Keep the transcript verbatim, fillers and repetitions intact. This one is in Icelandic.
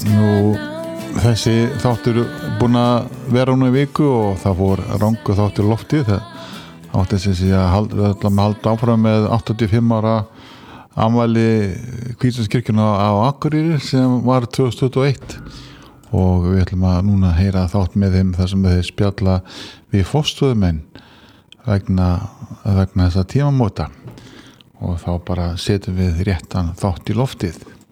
Nú, þessi þáttur búin að vera nú í viku og það fór rangu þáttur loftið. Það átti þessi að halda, halda áfram með áttatíu og fimm ára afmæli Hvítasunskirkjunnar á Akureyri sem var tvö þúsund tuttugu og eitt og við ætlum að núna heyra þátt með þeim þar sem þeir spjalla við forstöðumenn vegna, vegna þessa tímamóta og þá bara setjum við réttan þátt í loftið.